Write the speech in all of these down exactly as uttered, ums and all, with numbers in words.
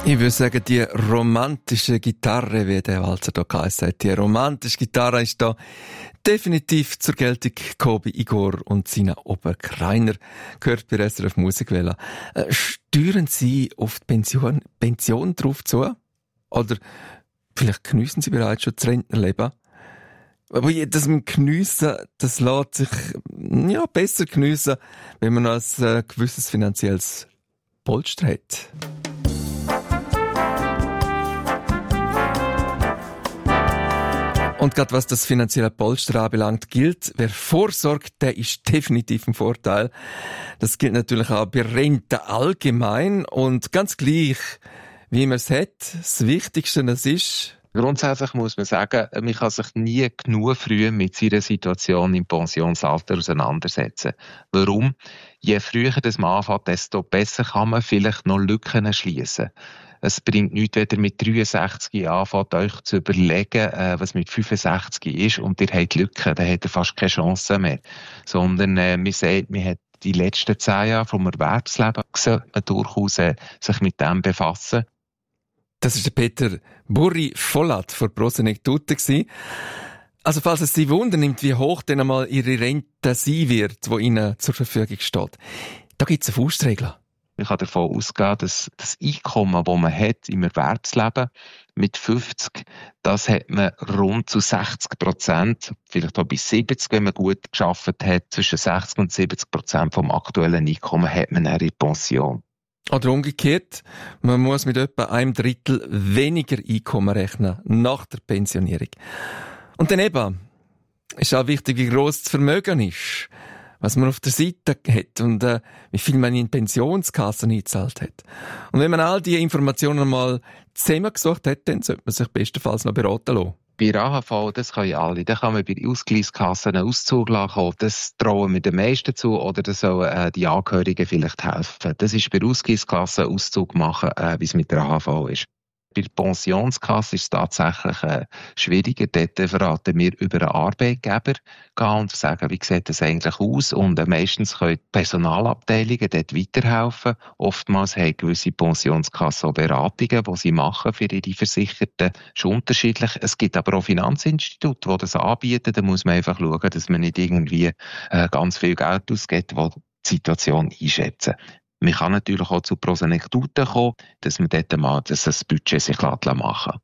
Ich würde sagen, die romantische Gitarre, wie der Walzer da geheißen hat, die romantische Gitarre ist da definitiv zur Geltung gekommen bei Igor und seinen Oberkreiner. Gehört bei S R F Musikwelle. Äh, steuern Sie auf die Pension, Pension drauf zu? Oder vielleicht geniessen Sie bereits schon das Rentnerleben? Aber das mit Geniessen, das lässt sich ja, besser geniessen, wenn man noch ein äh, gewisses finanzielles Polster hat. Und gerade was das finanzielle Polster anbelangt, gilt, wer vorsorgt, der ist definitiv ein Vorteil. Das gilt natürlich auch bei Renten allgemein und ganz gleich, wie man es hat. Das Wichtigste das ist... Grundsätzlich muss man sagen, man kann sich nie genug früh mit seiner Situation im Pensionsalter auseinandersetzen. Warum? Je früher das man anfängt, desto besser kann man vielleicht noch Lücken schliessen. Es bringt nichts, wenn ihr mit dreiundsechzig anfängt, euch zu überlegen, äh, was mit fünfundsechzig ist und ihr habt Lücken, dann habt ihr fast keine Chance mehr. Sondern äh, man sagt, man hat die letzten zehn Jahre vom Erwerbsleben sollte man durchaus äh, sich mit dem befassen. Das ist der Peter Burri-Vollat von Prosenectute gsi. Also falls es Sie wundernimmt, wie hoch denn einmal Ihre Rente sein wird, die Ihnen zur Verfügung steht. Da gibt es eine Faustregel. Ich kann davon ausgehen, dass das Einkommen, das man hat im Erwerbsleben mit fünfzig, das hat man rund zu sechzig Prozent, vielleicht auch bis siebzig, wenn man gut gearbeitet hat, zwischen sechzig und siebzig Prozent vom aktuellen Einkommen hat man dann in Pension. Oder umgekehrt, man muss mit etwa einem Drittel weniger Einkommen rechnen nach der Pensionierung. Und dann eben ist auch wichtig, wie gross das Vermögen ist, was man auf der Seite hat und äh, wie viel man in Pensionskassen eingezahlt hat. Und wenn man all diese Informationen mal zusammengesucht hat, dann sollte man sich bestenfalls noch beraten lassen. Bei A H V, das können ja alle. Da kann man bei Ausgleichskassen einen Auszug lassen. Das trauen wir den meisten zu oder das sollen äh, die Angehörigen vielleicht helfen. Das ist bei Ausgleichskassen Auszug machen, äh, wie es mit der A H V ist. Bei der Pensionskasse ist es tatsächlich äh, schwieriger. Dort verraten wir über einen Arbeitgeber gehen und sagen, wie sieht das eigentlich aus? Und äh, meistens können die Personalabteilungen dort weiterhelfen. Oftmals haben gewisse Pensionskassen auch Beratungen, die sie machen für ihre Versicherten. Das ist unterschiedlich. Es gibt aber auch Finanzinstitute, die das anbieten. Da muss man einfach schauen, dass man nicht irgendwie äh, ganz viel Geld ausgibt, die die Situation einschätzen. Man kann natürlich auch zu Prosenectute kommen, dass man dort mal dass das Budget sich machen lässt.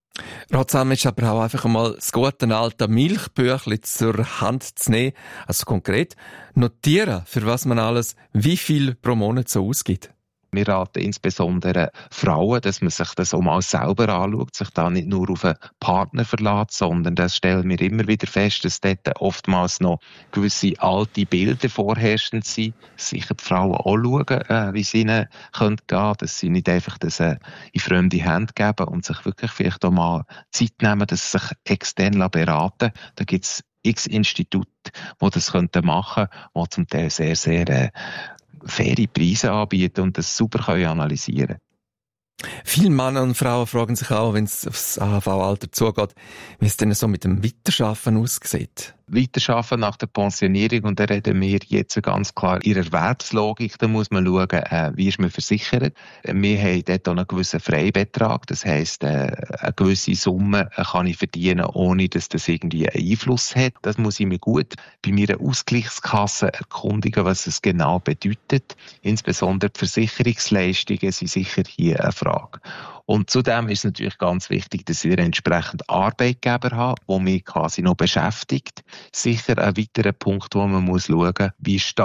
Ratsam ist aber auch einfach einmal das gute alte Milchbüchlein zur Hand zu nehmen. Also konkret notieren, für was man alles wie viel pro Monat so ausgibt. Wir raten insbesondere Frauen, dass man sich das auch mal selber anschaut, sich da nicht nur auf einen Partner verlässt, sondern das stellen wir immer wieder fest, dass dort oftmals noch gewisse alte Bilder vorherrschend sind. Sicher die Frauen auch schauen, äh, wie es ihnen gehen könnte, dass sie nicht einfach das äh, in fremde Hände geben und sich wirklich vielleicht auch mal Zeit nehmen, dass sie sich extern beraten lassen. Da gibt es x Institute, die das machen könnten, die zum Teil sehr, sehr äh, faire Preise anbieten und das super analysieren können. Viele Männer und Frauen fragen sich auch, wenn es aufs A H V-Alter zugeht, wie es denn so mit dem Weiterschaffen aussieht. Weiterschaffen nach der Pensionierung, und da reden wir jetzt ganz klar in der Erwerbslogik, da muss man schauen, äh, wie ist man versichert. Wir haben dort auch einen gewissen Freibetrag, das heisst, äh, eine gewisse Summe kann ich verdienen, ohne dass das irgendwie einen Einfluss hat. Das muss ich mir gut bei meiner Ausgleichskasse erkundigen, was es genau bedeutet. Insbesondere die Versicherungsleistungen sind sicher hier eine Frage. Und zudem ist es natürlich ganz wichtig, dass wir entsprechend Arbeitgeber haben, die mich quasi noch beschäftigt. Sicher ein weiterer Punkt, wo man muss schauen, wie stark